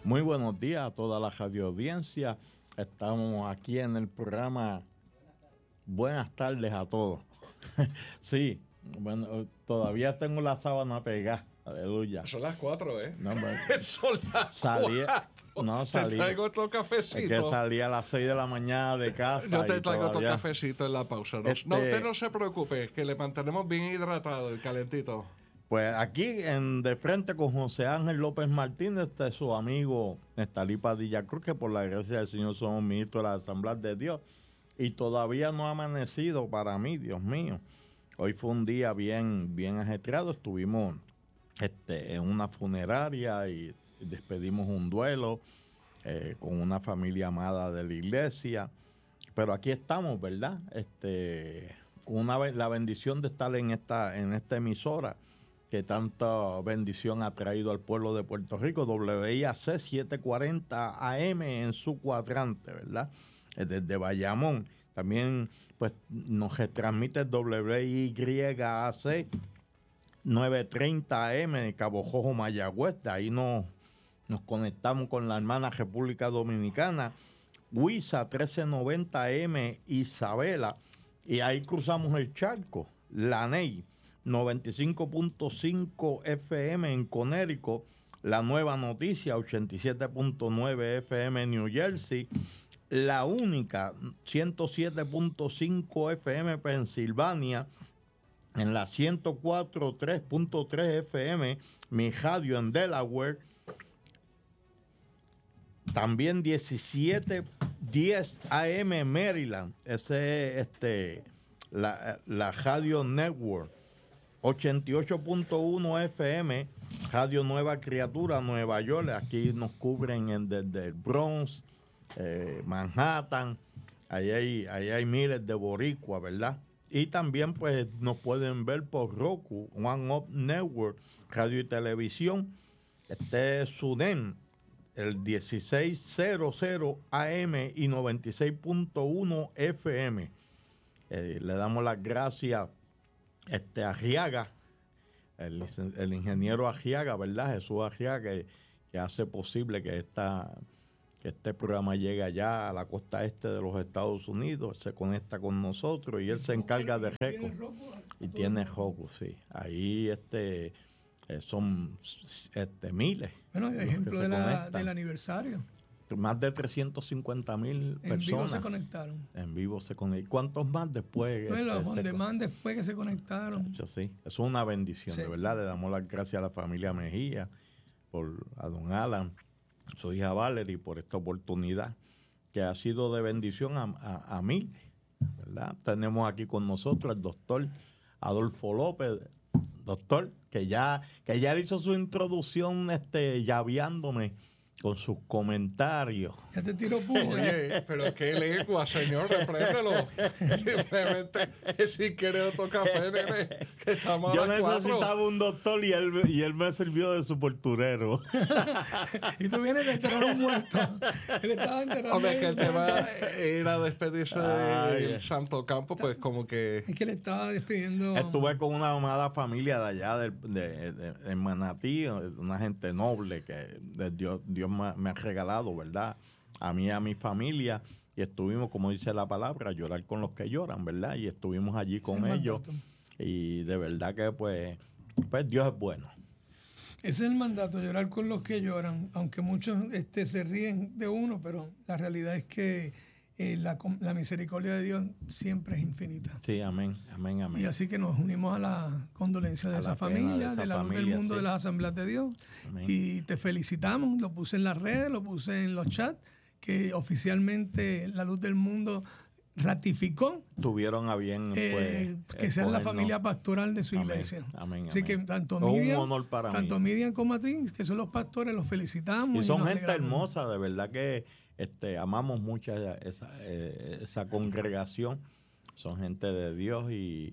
Muy buenos días a toda la radio audiencia. Estamos aquí en el programa Buenas tardes a todos. Sí, bueno, todavía tengo la sábana pegada. Aleluya. Son las 4, ¿eh? No, Son las 4. No, Te traigo otro cafecito. Es que salí a las 6 de la mañana de casa. Yo te y traigo todavía... otro cafecito en la pausa. No, usted no se preocupe, que le mantenemos bien hidratado el calentito. Pues aquí de frente con José Ángel López Martínez está su amigo Nestalí Padilla Cruz, que por la gracia del Señor somos ministros de la Asamblea de Dios. Y todavía no ha amanecido para mí, Dios mío. Hoy fue un día bien ajetreado. Estuvimos en una funeraria y despedimos un duelo con una familia amada de la iglesia. Pero aquí estamos, ¿verdad? Con la bendición de estar en esta emisora que tanta bendición ha traído al pueblo de Puerto Rico, WIAC 740 AM en su cuadrante, ¿verdad? Desde Bayamón. También pues nos retransmite WYAC 930 AM en Cabo Jojo, Mayagüez. De ahí nos conectamos con la hermana República Dominicana. WISA 1390 AM Isabela. Y ahí cruzamos el charco. La NEI 95.5 FM en Connecticut, La Nueva Noticia 87.9 FM en New Jersey, La Única 107.5 FM Pensilvania, en la 104.3.3 FM Mi Radio en Delaware, también 1710 AM Maryland, ese la Radio Network. 88.1 FM, Radio Nueva Criatura, Nueva York. Aquí nos cubren desde el Bronx, Manhattan. Ahí hay miles de boricuas, ¿verdad? Y también pues nos pueden ver por Roku, One Up Network, radio y televisión. Este es SUNEM, el 1600 AM y 96.1 FM. Le damos las gracias Ajiaga, el ingeniero Ajiaga, ¿verdad? Jesús Ajiaga, que hace posible que este programa llegue allá a la costa este de los Estados Unidos, se conecta con nosotros y él se encarga de Reco. Y tiene Roku, sí. Ahí son miles. Bueno, ejemplo del aniversario. Más de 350,000 personas. En vivo se conectaron. En vivo se conectaron. ¿Cuántos más después? Bueno, los on demand después que se conectaron. Sí, eso es una bendición, sí. De verdad. Le damos las gracias a la familia Mejía, a don Alan, su hija Valerie, por esta oportunidad que ha sido de bendición a mí, ¿verdad? Tenemos aquí con nosotros al doctor Adolfo López, doctor, que ya hizo su introducción llaveándome con sus comentarios. Ya te tiro puño. Oye, pero qué lengua, señor, repréndelo. Simplemente si quiere otro café, nene, que estamos yo a las 4. Necesitaba un doctor y él me sirvió de su porturero. Y tú vienes de enterrar un muerto. Él estaba enterrando. Hombre, que el tema era despedirse del Santo Campo, pues como que... Es que le estaba despidiendo... Estuve con una amada familia de allá, de Manatí, una gente noble que Dios me ha regalado, ¿verdad? A mí y a mi familia, y estuvimos, como dice la palabra, a llorar con los que lloran, ¿verdad? Y estuvimos allí con ellos, y de verdad que pues Dios es bueno. Ese es el mandato, llorar con los que lloran, aunque muchos se ríen de uno, pero la realidad es que la misericordia de Dios siempre es infinita. Sí, amén. Y así que nos unimos a la condolencia de esa familia, de la luz del mundo, sí, de las Asambleas de Dios. Amén. Y te felicitamos, lo puse en las redes, lo puse en los chats, que oficialmente la luz del mundo ratificó. Tuvieron a bien que sean la familia pastoral de su iglesia. Amén. Así que tanto Miriam como a ti, que son los pastores, los felicitamos. Y son gente hermosa, de verdad que amamos mucho esa congregación. Son gente de Dios y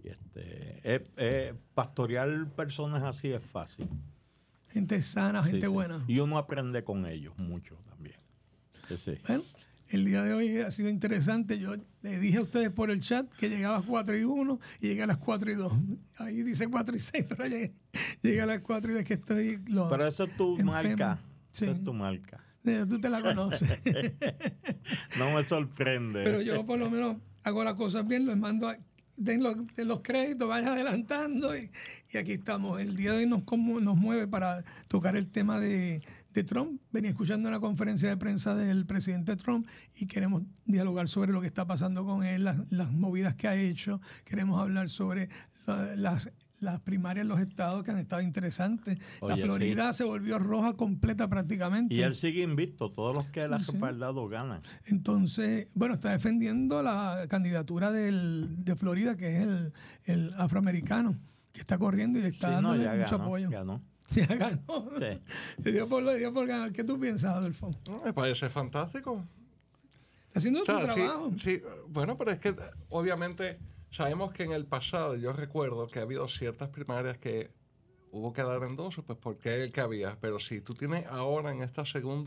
pastorear personas así es fácil. Gente sana, gente buena. Y uno aprende con ellos mucho también. Sí. Bueno, el día de hoy ha sido interesante. Yo le dije a ustedes por el chat que llegaba a las 4:01 y llegué a las 4:02. Ahí dice 4:06, pero llegué a las 4:02 que estoy... Pero esa es tu marca. Sí. Esa es tu marca. Tú te la conoces. No me sorprende. Pero yo por lo menos hago las cosas bien, les mando den los créditos, vayan adelantando y aquí estamos. El día de hoy nos mueve para tocar el tema de Trump. Venía escuchando una conferencia de prensa del presidente Trump y queremos dialogar sobre lo que está pasando con él, las movidas que ha hecho. Queremos hablar sobre las primarias en los estados que han estado interesantes. Oye, la Florida se volvió roja completa prácticamente. Y él sigue invicto. Todos los que él ha respaldado ganan. Entonces, bueno, está defendiendo la candidatura de Florida, que es el afroamericano, que está corriendo y está dando mucho apoyo. Ganó. Ya ganó. Sí. Le dio por ganar. ¿Qué tú piensas, Adolfo? Me parece fantástico. Está haciendo su trabajo. Sí, bueno, pero es que obviamente sabemos que en el pasado, yo recuerdo que ha habido ciertas primarias que hubo que dar endoso, pues porque es el que había. Pero si tú tienes ahora en esta segunda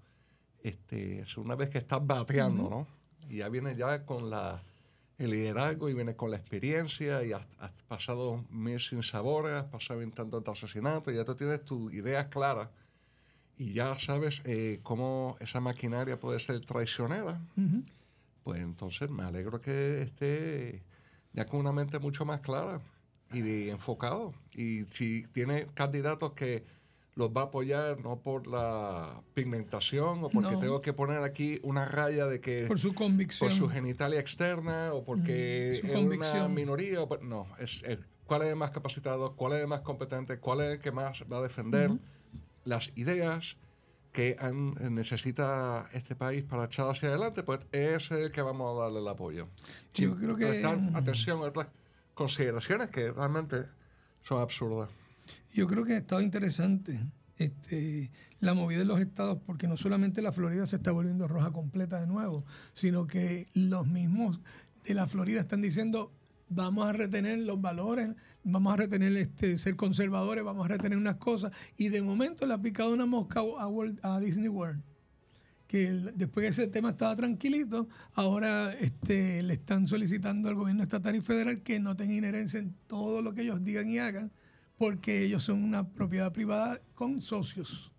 vez que estás bateando, ¿no? Y ya vienes ya con el liderazgo y vienes con la experiencia y has pasado mil sinsabores, has pasado intentando de asesinato, ya tú tienes tus ideas claras y ya sabes cómo esa maquinaria puede ser traicionera. Pues entonces me alegro que esté ya con una mente mucho más clara y enfocado. Y si tiene candidatos que los va a apoyar no por la pigmentación o porque tengo que poner aquí una raya de que por su convicción, por su genitalia externa o porque es una minoría. No, es cuál es el más capacitado, cuál es el más competente, cuál es el que más va a defender las ideas que necesita este país para echar hacia adelante, pues es el que vamos a darle el apoyo. Yo creo que prestar atención a otras consideraciones que realmente son absurdas. Yo creo que ha estado interesante la movida de los estados, porque no solamente la Florida se está volviendo roja completa de nuevo, sino que los mismos de la Florida están diciendo vamos a retener los valores, vamos a retener ser conservadores, vamos a retener unas cosas, y de momento le ha picado una mosca a Disney World, que después que ese tema estaba tranquilito, ahora le están solicitando al gobierno estatal y federal que no tenga injerencia en todo lo que ellos digan y hagan, porque ellos son una propiedad privada con socios.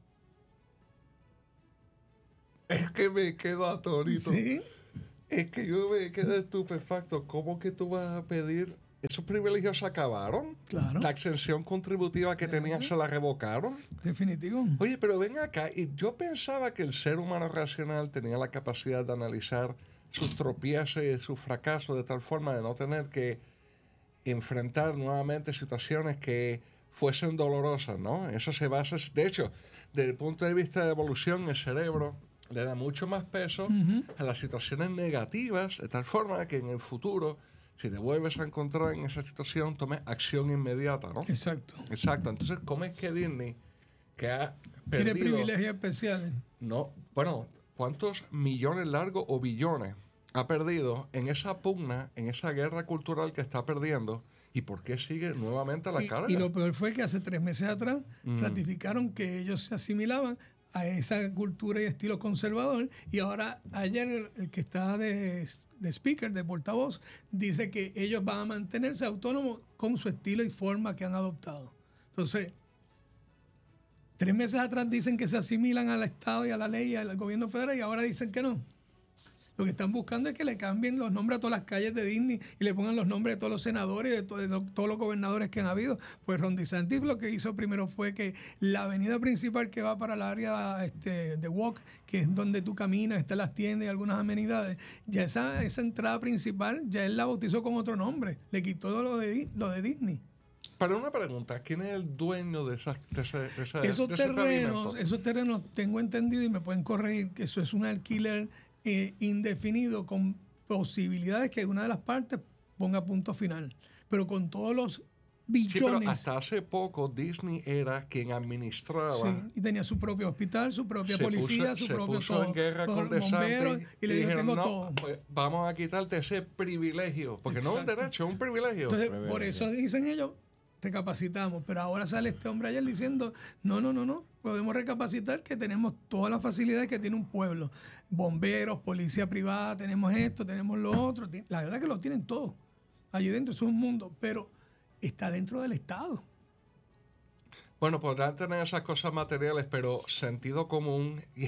Es que me quedo atónito. ¿Sí? Es que yo me quedo estupefacto. ¿Cómo que tú vas a pedir? ¿Esos privilegios se acabaron? Claro. ¿La exención contributiva que tenían se la revocaron? Definitivo. Oye, pero ven acá. Y yo pensaba que el ser humano racional tenía la capacidad de analizar sus tropiezos y sus fracasos de tal forma de no tener que enfrentar nuevamente situaciones que fuesen dolorosas, ¿no? Eso se basa, de hecho, desde el punto de vista de evolución, el cerebro le da mucho más peso a las situaciones negativas, de tal forma que en el futuro, si te vuelves a encontrar en esa situación, tomes acción inmediata, ¿no? Exacto. Exacto. Entonces, ¿cómo es que Disney, que ha perdido... ¿Tiene privilegios especiales? No, bueno, ¿cuántos millones largos o billones ha perdido en esa pugna, en esa guerra cultural que está perdiendo? ¿Y por qué sigue nuevamente a la carga? Y lo peor fue que hace 3 meses atrás ratificaron que ellos se asimilaban a esa cultura y estilo conservador, y ahora ayer el que está de speaker, de portavoz, dice que ellos van a mantenerse autónomos con su estilo y forma que han adoptado. Entonces, 3 meses atrás dicen que se asimilan al Estado y a la ley y al gobierno federal, y ahora dicen que no. Lo que están buscando es que le cambien los nombres a todas las calles de Disney y le pongan los nombres de todos los senadores y de todos los gobernadores que han habido. Pues Ron DeSantis lo que hizo primero fue que la avenida principal que va para el área de Walk, que es donde tú caminas, están las tiendas y algunas amenidades, ya esa entrada principal ya él la bautizó con otro nombre. Le quitó lo de Disney. Para una pregunta, ¿quién es el dueño de esos terrenos, tengo entendido y me pueden corregir, que eso es un alquiler indefinido con posibilidades que una de las partes ponga punto final, pero con todos los billones. Sí, pero hasta hace poco Disney era quien administraba. Sí, y tenía su propio hospital, su propia policía, su propio todo. Se puso en guerra con DeSantis y le dijeron, tengo no, todo. Pues vamos a quitarte ese privilegio, porque no es un derecho, es un privilegio. Entonces, por eso dicen ellos, recapacitamos, pero ahora sale este hombre ayer diciendo, no, podemos recapacitar que tenemos todas las facilidades que tiene un pueblo, bomberos, policía privada, tenemos esto, tenemos lo otro, la verdad que lo tienen todo, allí dentro es un mundo, pero está dentro del Estado. Bueno, podrán tener esas cosas materiales, pero sentido común y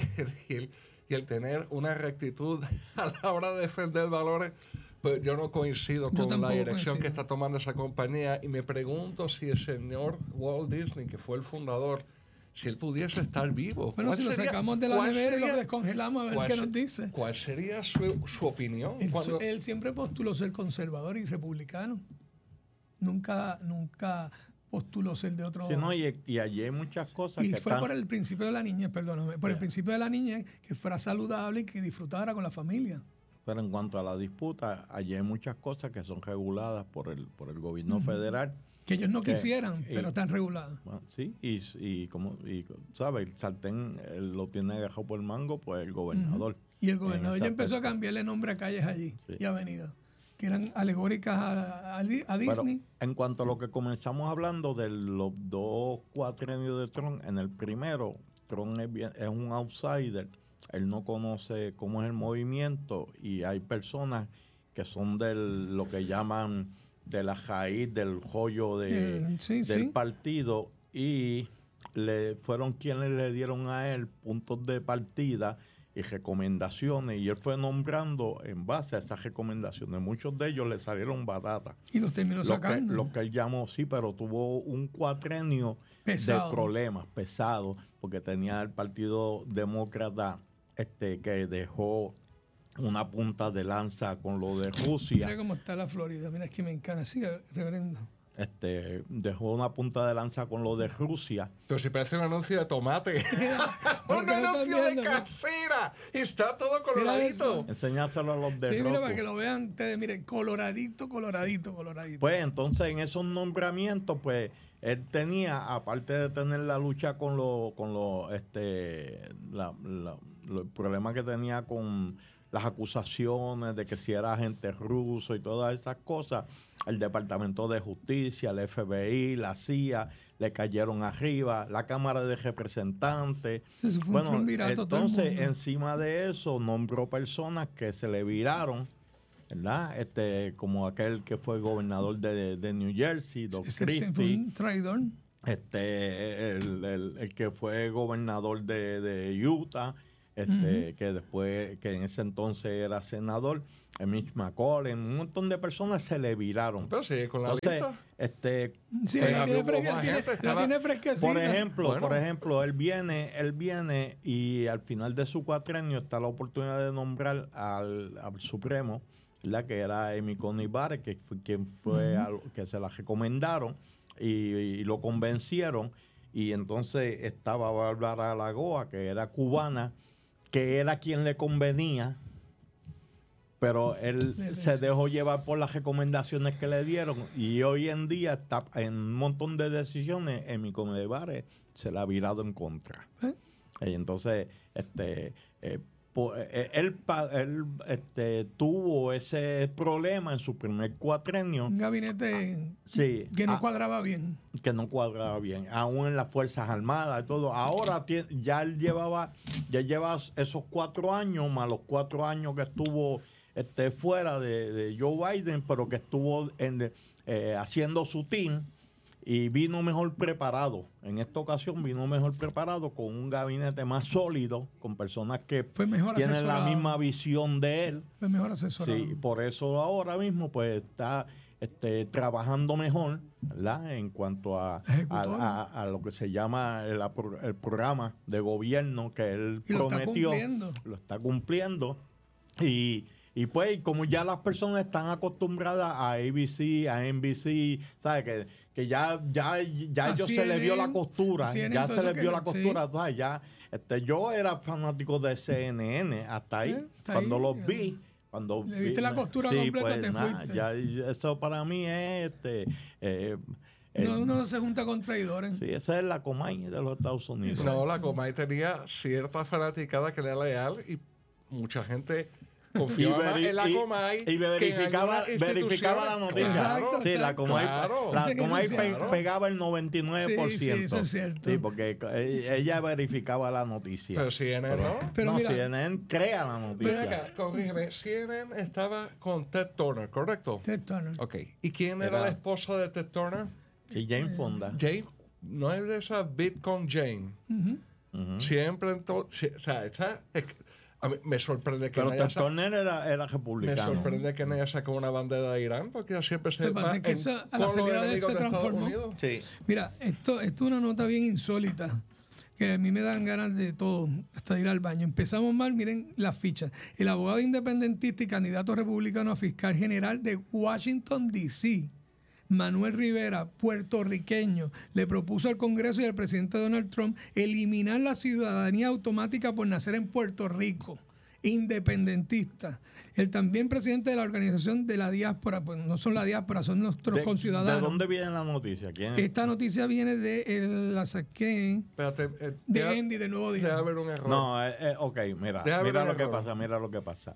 el tener una rectitud a la hora de defender valores, pues yo no coincido con la dirección que está tomando esa compañía, y me pregunto si el señor Walt Disney, que fue el fundador, si él pudiese estar vivo. Bueno, si lo sacamos de la nevera y lo descongelamos, a ver qué nos dice. ¿Cuál sería su opinión? Él siempre postuló ser conservador y republicano. Nunca postuló ser de otro. Sí, no, y allí hay muchas cosas. Y fue por el principio de la niñez, perdóname, por el principio de la niñez, que fuera saludable y que disfrutara con la familia. Pero en cuanto a la disputa, allí hay muchas cosas que son reguladas por el gobierno federal. Que ellos no quisieran, pero están reguladas. Bueno, sí, y ¿sabes? El sartén lo tiene agarrado por el mango, pues el gobernador. Y el gobernador ya empezó a cambiarle nombre a calles allí y avenidas, que eran alegóricas a Disney. Pero en cuanto a lo que comenzamos hablando de los 2 cuatrienios de Trump, en el primero, Trump es un outsider. Él no conoce cómo es el movimiento, y hay personas que son lo que llaman de la raíz del joyo del partido, y fueron quienes le dieron a él puntos de partida y recomendaciones, y él fue nombrando en base a esas recomendaciones. Muchos de ellos le salieron batatas. Y los terminó sacando. Lo que él llamó, sí, pero tuvo un cuatrenio pesado, de problemas pesados, porque tenía el Partido Demócrata que dejó una punta de lanza con lo de Rusia. Mira cómo está la Florida, mira, es que me encanta. Siga, reverendo. Dejó una punta de lanza con lo de Rusia. Pero si parece un anuncio de tomate. Un anuncio de casera. Está todo coloradito. Enseñárselo a los de Sí, mira, para que lo vean ustedes. Miren, coloradito. Pues entonces en esos nombramientos, pues él tenía, aparte de tener la lucha con el problema que tenía con las acusaciones de que si era agente ruso y todas esas cosas, el Departamento de Justicia, el FBI, la CIA, le cayeron arriba, la Cámara de Representantes. Eso fue bueno, entonces encima de eso nombró personas que se le viraron, ¿verdad? Como aquel que fue gobernador de New Jersey, Doug Christie. Fue un traidor. El que fue gobernador de Utah, que después, que en ese entonces era senador, Mitch McConnell, un montón de personas se le viraron. Pero sigue con la lista. Sí, la tiene fresquecita. Por ejemplo, él viene y al final de su cuatrenio está la oportunidad de nombrar al Supremo, ¿verdad? Que era Amy Coney Barrett, que fue quien fue que se la recomendaron y lo convencieron. Y entonces estaba Bárbara Lagoa, que era cubana, que era quien le convenía, pero él se dejó llevar por las recomendaciones que le dieron, y hoy en día está en un montón de decisiones en mi Barrett se la ha virado en contra. Y entonces él tuvo ese problema en su primer cuatrenio. Un gabinete que no cuadraba bien. Que no cuadraba bien, aún en las Fuerzas Armadas y todo. Ahora ya él lleva esos 4 años, más los 4 años que estuvo fuera de Joe Biden, pero que estuvo haciendo su team, y vino mejor preparado. En esta ocasión vino mejor preparado, con un gabinete más sólido, con personas que tienen la misma visión de él. Fue mejor asesorado. Sí, por eso ahora mismo pues está trabajando mejor, ¿verdad? En cuanto a lo que se llama el programa de gobierno que él prometió. Lo está cumpliendo. Y pues, como ya las personas están acostumbradas a ABC, a NBC, ¿sabes? Que ya ellos se les vio la costura, ya se les vio la costura, ¿sabes? Ya, yo era fanático de CNN hasta ahí, cuando los vi. Cuando le viste la costura completa, pues, te fuiste. Ya, eso para mí es uno no se junta con traidores. Sí, esa es la Comay de los Estados Unidos. No, la Comay tenía cierta fanaticada que era leal, y mucha gente confiaba en la Comay y verificaba la noticia. Exacto, sí, la Comay, pegaba el 99%. Sí, eso es cierto. Sí, porque ella verificaba la noticia. Pero CNN no. Pero mira, CNN crea la noticia. Ven acá, corrígeme. CNN estaba con Ted Turner, ¿correcto? Ted Turner. Ok. ¿Y quién era la esposa de Ted Turner? Sí, Jane Fonda. Jane no es de esa Bitcoin Jane. Siempre entonces, o sea, a mí me sorprende que pero Ted Turner era republicano. Me sorprende que no haya sacado una bandera de Irán, porque ella siempre se va en a la salida de él se transformó. Sí. Mira, esto es una nota bien insólita, que a mí me dan ganas de todo, hasta de ir al baño. Empezamos mal, miren las fichas. El abogado independentista y candidato republicano a fiscal general de Washington, D.C., Manuel Rivera, puertorriqueño, le propuso al Congreso y al presidente Donald Trump eliminar la ciudadanía automática por nacer en Puerto Rico, independentista. El también presidente de la organización de la diáspora, pues no son la diáspora, son nuestros conciudadanos. ¿De dónde viene la noticia? ¿Quién es? Esta noticia viene la saqué de Andy, de Nuevo Día. Debe haber un error. No, ok, mira lo que pasa.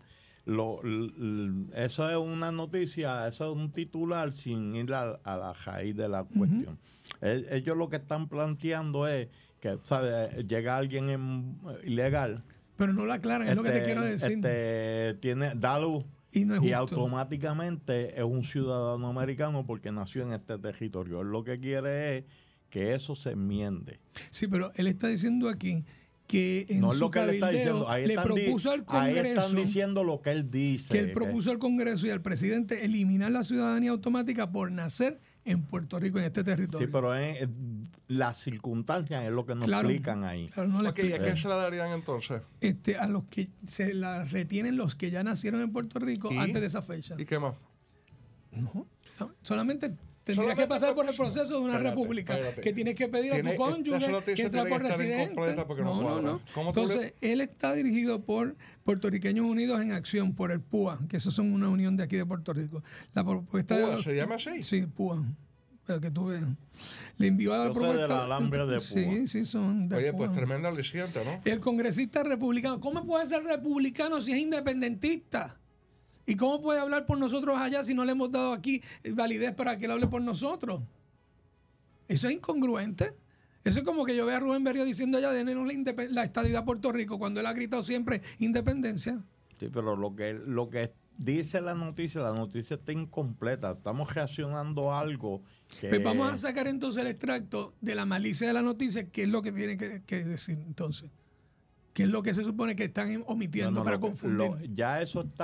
Eso es una noticia, eso es un titular sin ir a la raíz de la cuestión. Ellos lo que están planteando es que, ¿sabes? Llega alguien ilegal. Pero no la aclaran, es lo que te quiero decir. Da luz y automáticamente es un ciudadano americano porque nació en este territorio. Él lo que quiere es que eso se enmiende. Sí, pero él está diciendo aquí que en no es su lo que él está diciendo. le propuso al Congreso. Ahí están diciendo lo que él dice. Que él propuso al Congreso y al presidente eliminar la ciudadanía automática por nacer en Puerto Rico, en este territorio. Sí, pero las circunstancias es lo que nos explican ahí. Claro, no ¿Y a qué se la darían entonces? A los que se la retienen los que ya nacieron en Puerto Rico antes de esa fecha. ¿Y qué más? No, solamente tendrías que pasar por el proceso de una república, que tienes que pedir a tu cónyuge que entra por residente. No. Entonces, él está dirigido por Puertorriqueños Unidos en Acción, por el PUA, que esos son una unión de aquí de Puerto Rico. La propuesta ¿PUA se llama así? Sí, PUA. Para que tú veas. Le envió a la propuesta. del alambre de PUA. Sí, son de Oye, PUA. pues tremendo aliciente, ¿no? El congresista republicano. ¿Cómo puede ser republicano si es independentista? ¿Y cómo puede hablar por nosotros allá si no le hemos dado aquí validez para que él hable por nosotros? Eso es incongruente. Eso es como que yo vea a Rubén Berrío diciendo allá de la estadidad a Puerto Rico cuando él ha gritado siempre independencia. Sí, pero lo que dice la noticia está incompleta. Estamos reaccionando a algo que... Pues vamos a sacar entonces el extracto de la malicia de la noticia, que es lo que tiene que decir entonces. ¿Qué es lo que se supone que están omitiendo para confundir? Ya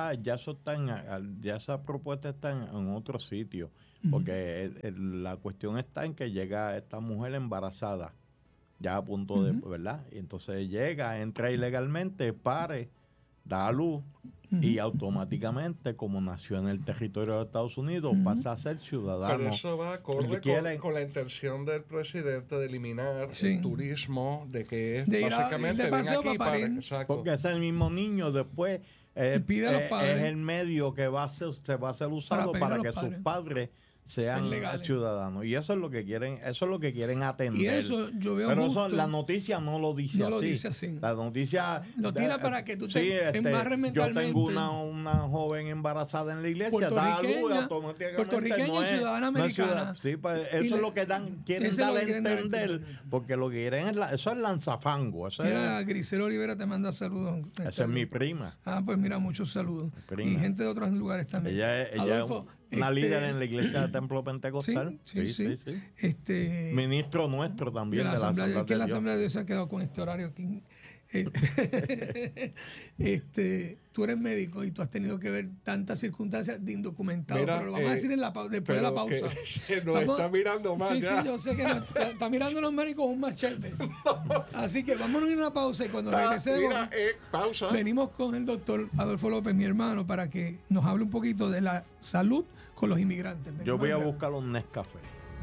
esa propuesta está en otro sitio, porque la cuestión está en que llega esta mujer embarazada, ya a punto de, ¿verdad? Y entonces entra ilegalmente, da a luz y automáticamente, como nació en el territorio de Estados Unidos, pasa a ser ciudadano. Pero eso va acorde con la intención del presidente de eliminar el turismo, de que es básicamente ven aquí para... Porque es el mismo niño después es el medio que se va a ser usado para que sus padres sean ciudadanos, y eso es lo que quieren atender. Y eso yo veo pero la noticia no lo dice así. Lo dice así. La noticia lo tira para que tú te embarres mentalmente. Yo tengo una joven embarazada en la iglesia, da a luz automáticamente. Puertorriqueña, ciudadana americana. Sí, pues eso es lo que quieren dar a entender, porque lo que quieren eso es lanzafango. Mira, Grisel Olivera te manda saludos. Esa es mi prima. Pues mira, muchos saludos. Y gente de otros lugares también. Ella Adolfo, una líder en la iglesia del Templo Pentecostal. Sí. Ministro nuestro también de la Asamblea de Dios. Que la Asamblea de Dios se ha quedado con este horario aquí. Tú eres médico y tú has tenido que ver tantas circunstancias de indocumentados, pero lo vamos a decir después de la pausa. Está mirando más. Sí, yo sé que está mirando los médicos un machete. Así que vámonos a ir a una pausa y cuando regresemos, venimos con el doctor Adolfo López, mi hermano, para que nos hable un poquito de la salud con los inmigrantes. Yo voy a buscar un Nescafé.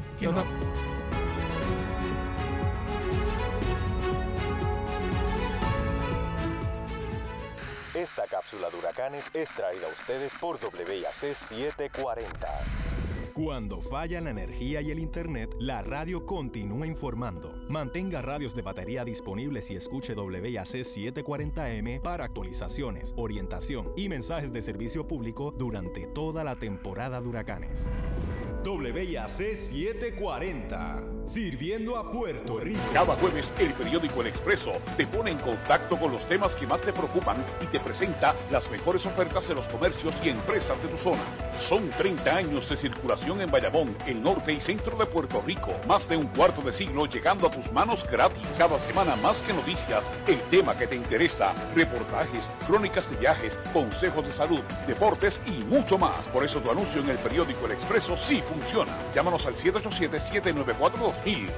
Esta cápsula de huracanes es traída a ustedes por WIAC 740. Cuando falla la energía y el internet, la radio continúa informando. Mantenga radios de batería disponibles y escuche WIAC 740M para actualizaciones, orientación y mensajes de servicio público durante toda la temporada de huracanes. WIAC 740. Sirviendo a Puerto Rico. Cada jueves, el periódico El Expreso te pone en contacto con los temas que más te preocupan y te presenta las mejores ofertas de los comercios y empresas de tu zona. Son 30 años de circulación en Bayamón, el norte y centro de Puerto Rico. Más de un cuarto de siglo llegando a tus manos gratis. Cada semana más que noticias, el tema que te interesa, reportajes, crónicas de viajes, consejos de salud, deportes y mucho más. Por eso tu anuncio en el periódico El Expreso sí funciona. Llámanos al 787-794-2000.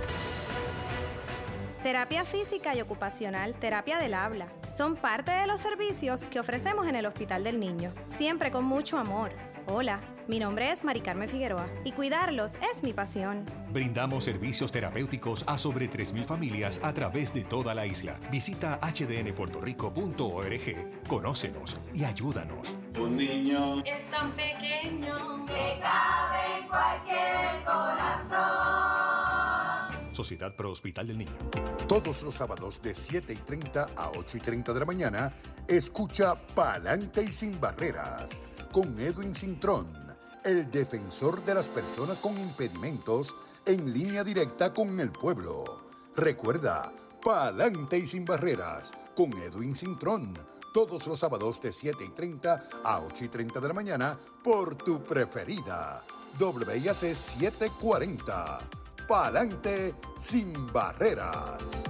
Terapia física y ocupacional, terapia del habla, son parte de los servicios que ofrecemos en el Hospital del Niño, siempre con mucho amor. Hola, mi nombre es Mari Carmen Figueroa y cuidarlos es mi pasión. Brindamos servicios terapéuticos a sobre 3,000 familias a través de toda la isla. Visita hdnpuertorico.org, conócenos y ayúdanos. Un niño es tan pequeño que cabe en cualquier corazón. Sociedad Pro Hospital del Niño. Todos los sábados de 7:30 a 8:30 de la mañana, escucha Pa'lante y Sin Barreras con Edwin Cintrón, el defensor de las personas con impedimentos, en línea directa con el pueblo. Recuerda, Pa'lante y Sin Barreras con Edwin Cintrón, todos los sábados de 7:30 a 8:30 de la mañana por tu preferida, WIAC 740. Pa'lante Sin Barreras.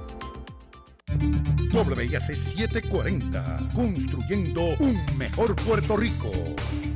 WIAC 740, construyendo un mejor Puerto Rico.